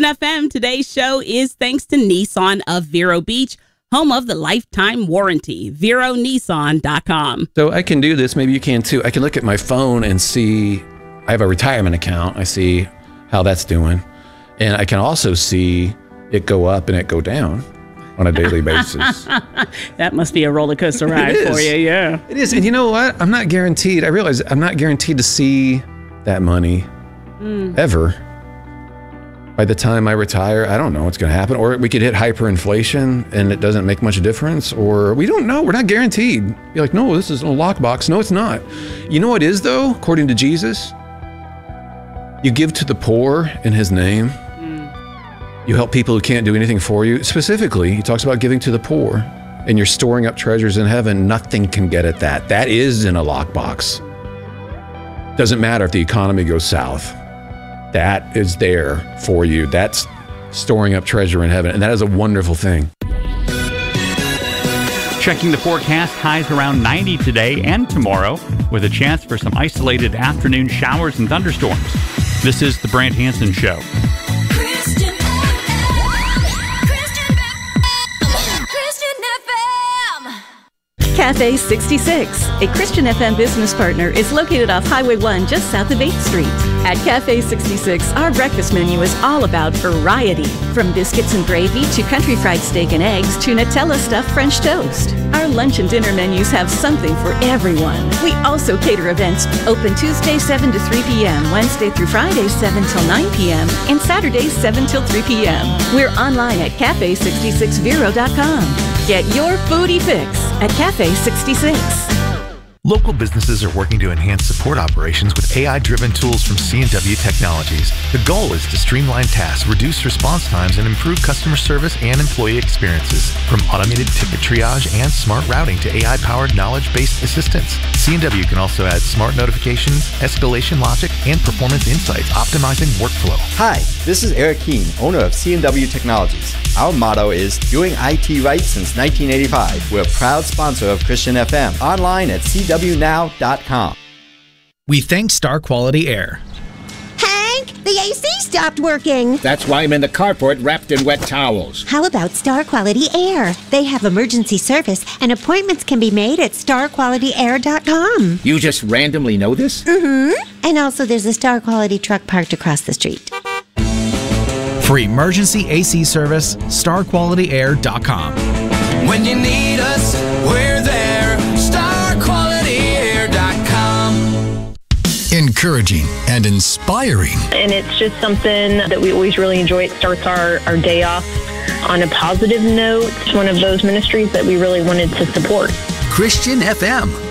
FM. Today's show is thanks to Nissan of Vero Beach, home of the lifetime warranty. VeroNissan.com. So I can do this. Maybe you can too. I can look at my phone and see I have a retirement account. I see how that's doing. And I can also see it go up and it go down on a daily basis. That must be a roller coaster ride for you. Yeah, it is. And you know what? I'm not guaranteed. I realize I'm not guaranteed to see that money ever. By the time I retire, I don't know what's going to happen. Or we could hit hyperinflation and it doesn't make much difference. Or we don't know. We're not guaranteed. You're like, no, this is a lockbox. No, it's not. You know what it is, though, according to Jesus? You give to the poor in his name. You help people who can't do anything for you. Specifically, he talks about giving to the poor. And you're storing up treasures in heaven. Nothing can get at that. That is in a lockbox. Doesn't matter if the economy goes south. That is there for you. That's storing up treasure in heaven. And that is a wonderful thing. Checking the forecast, highs around 90 today and tomorrow, with a chance for some isolated afternoon showers and thunderstorms. This is The Brant Hansen Show. Cafe 66, a Christian FM business partner, is located off Highway 1 just south of 8th Street. At Cafe 66, our breakfast menu is all about variety. From biscuits and gravy to country fried steak and eggs to Nutella stuffed French toast. Our lunch and dinner menus have something for everyone. We also cater events open Tuesday 7 to 3 p.m., Wednesday through Friday 7 till 9 p.m., and Saturdays 7 till 3 p.m. We're online at cafe66vero.com. Get your foodie fix at Cafe 66. Local businesses are working to enhance support operations with AI-driven tools from C&W Technologies. The goal is to streamline tasks, reduce response times, and improve customer service and employee experiences. From automated ticket triage and smart routing to AI-powered knowledge-based assistance, C&W can also add smart notifications, escalation logic, and performance insights, optimizing workflow. Hi, this is Eric Keene, owner of C&W Technologies. Our motto is doing IT right since 1985. We're a proud sponsor of Christian FM. Online at cwnow.com. We thank Star Quality Air. Hank, the AC stopped working. That's why I'm in the carport wrapped in wet towels. How about Star Quality Air? They have emergency service and appointments can be made at starqualityair.com. You just randomly know this? Mm-hmm. And also there's a Star Quality truck parked across the street. For emergency AC service, starqualityair.com. When you need us, we're there. StarQualityAir.com. Encouraging and inspiring. And it's just something that we always really enjoy. It starts our day off on a positive note. It's one of those ministries that we really wanted to support. Christian FM.